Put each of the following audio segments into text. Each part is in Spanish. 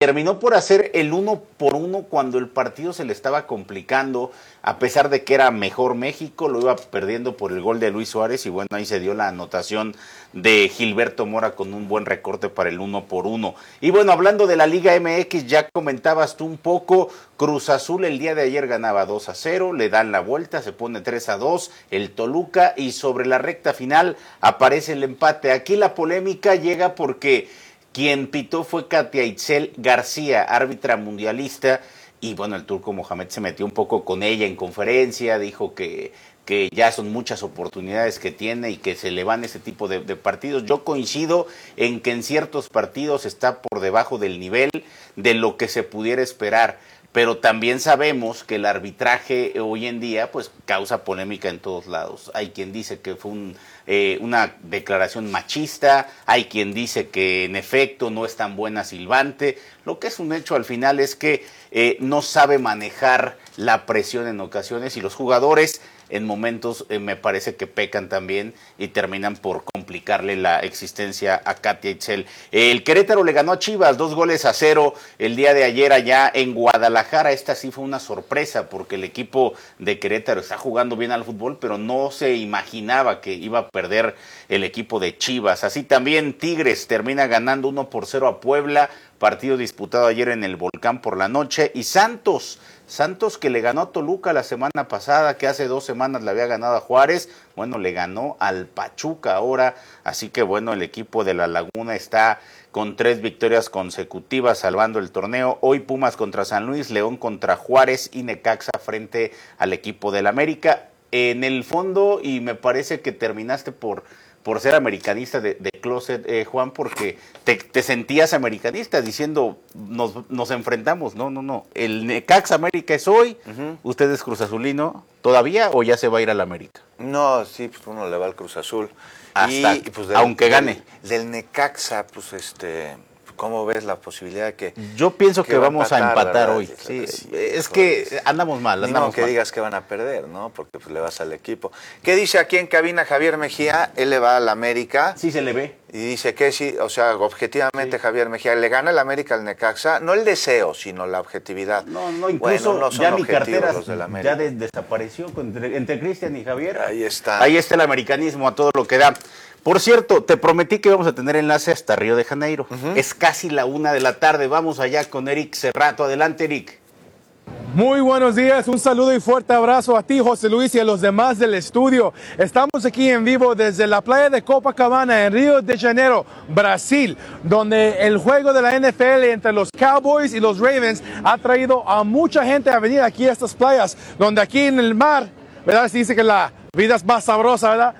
terminó por hacer el 1-1 cuando el partido se le estaba complicando, a pesar de que era mejor México, lo iba perdiendo por el gol de Luis Suárez y bueno, ahí se dio la anotación de Gilberto Mora con un buen recorte para el 1-1. Y bueno, hablando de la Liga MX, ya comentabas tú un poco, Cruz Azul el día de ayer ganaba 2-0, le dan la vuelta, se pone 3-2, el Toluca, y sobre la recta final aparece el empate. Aquí la polémica llega porque quien pitó fue Katia Itzel García, árbitra mundialista, y bueno, el turco Mohamed se metió un poco con ella en conferencia, dijo que ya son muchas oportunidades que tiene y que se le van ese tipo de partidos. Yo coincido en que en ciertos partidos está por debajo del nivel de lo que se pudiera esperar, pero también sabemos que el arbitraje hoy en día pues causa polémica en todos lados. Hay quien dice que fue una declaración machista, hay quien dice que en efecto no es tan buena silbante. Lo que es un hecho al final es que no sabe manejar la presión en ocasiones, y los jugadores en momentos me parece que pecan también y terminan por complicarle la existencia a Katia Itzel. El Querétaro le ganó a Chivas 2-0 el día de ayer allá en Guadalajara. Esta sí fue una sorpresa porque el equipo de Querétaro está jugando bien al fútbol, pero no se imaginaba que iba a perder el equipo de Chivas. Así también Tigres termina ganando 1-0 a Puebla, partido disputado ayer en el Volcán por la noche. Y Santos que le ganó a Toluca la semana pasada, que hace 2 semanas le había ganado a Juárez, bueno, le ganó al Pachuca ahora, así que bueno, el equipo de La Laguna está con 3 victorias consecutivas salvando el torneo. Hoy Pumas contra San Luis, León contra Juárez y Necaxa frente al equipo del América. En el fondo, y me parece que terminaste por ser americanista de closet, Juan, porque te sentías americanista diciendo nos enfrentamos. No, el Necaxa América es hoy. ¿Usted es Cruz Azulino todavía o ya se va a ir al América? No, sí, pues uno le va al Cruz Azul. Hasta, y pues aunque gane. Del Necaxa, pues ¿cómo ves la posibilidad de que... Yo pienso que vamos a empatar ¿verdad? hoy. Sí, es que andamos mal. Ni que digas que van a perder, ¿no? Porque pues le vas al equipo. ¿Qué dice aquí en cabina Javier Mejía? Él le va al América. Sí, se le ve. Y dice que sí, o sea, objetivamente sí. Javier Mejía, ¿le gana el América al Necaxa? No el deseo, sino la objetividad. No, incluso bueno, no son ya mi cartera los del América. Ya desapareció entre Cristian y Javier. Ahí está. Ahí está el americanismo a todo lo que da. Por cierto, te prometí que íbamos a tener enlace hasta Río de Janeiro. Es casi la 1 de la tarde. Vamos allá con Eric Cerrato. Adelante, Eric. Muy buenos días, un saludo y fuerte abrazo a ti, José Luis, y a los demás del estudio. Estamos aquí en vivo desde la playa de Copacabana, en Río de Janeiro, Brasil, donde el juego de la NFL entre los Cowboys y los Ravens ha traído a mucha gente a venir aquí a estas playas, donde aquí en el mar, ¿verdad? Se dice que la vida es más sabrosa, ¿verdad?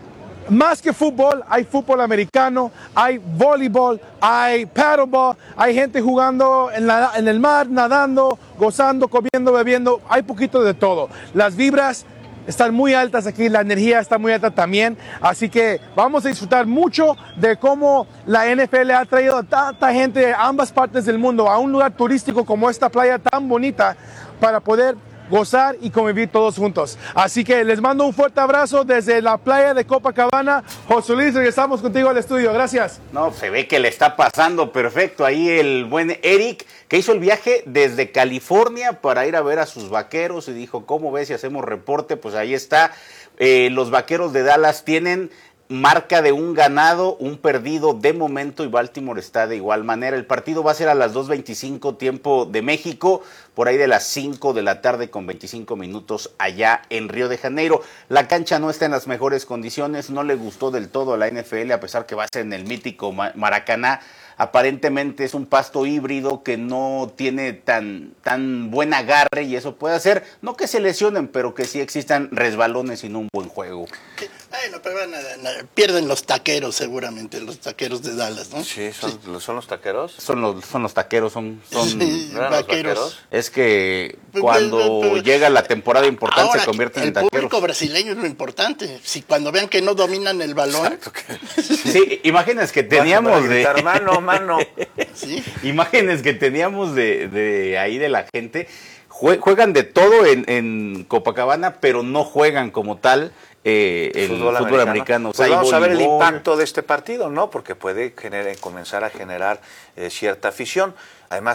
Más que fútbol, hay fútbol americano, hay voleibol, hay paddleball, hay gente jugando en el mar, nadando, gozando, comiendo, bebiendo, hay poquito de todo. Las vibras están muy altas aquí, la energía está muy alta también, así que vamos a disfrutar mucho de cómo la NFL ha traído a tanta gente de ambas partes del mundo a un lugar turístico como esta playa tan bonita para poder gozar y convivir todos juntos. Así que les mando un fuerte abrazo desde la playa de Copacabana. José Luis, regresamos contigo al estudio. Gracias. No, se ve que le está pasando perfecto ahí el buen Eric, que hizo el viaje desde California para ir a ver a sus Vaqueros y dijo, ¿cómo ves si hacemos reporte? Pues ahí está. Los Vaqueros de Dallas tienen marca de 1 ganado, 1 perdido de momento, y Baltimore está de igual manera. El partido va a ser a las 2:25 tiempo de México, por ahí de las 5 de la tarde con 25 minutos allá en Río de Janeiro. La cancha no está en las mejores condiciones, no le gustó del todo a la NFL, a pesar que va a ser en el mítico Maracaná. Aparentemente es un pasto híbrido que no tiene tan buen agarre, y eso puede hacer, no que se lesionen, pero que sí existan resbalones y no un buen juego. Bueno, pero pierden los taqueros seguramente, los taqueros de Dallas, ¿no? Sí, ¿son los taqueros? Son los taqueros, son sí, vaqueros. Es que cuando llega la temporada importante ahora, se convierten en taqueros. El público brasileño es lo importante. Si cuando vean que no dominan el balón. Exacto, sí, imágenes que teníamos mano. ¿Sí? Imágenes que teníamos de ahí de la gente. Juegan de todo en Copacabana, pero no juegan como tal el fútbol americano. Pues vamos a ver el impacto de este partido, ¿no? Porque puede comenzar a generar cierta afición. Además,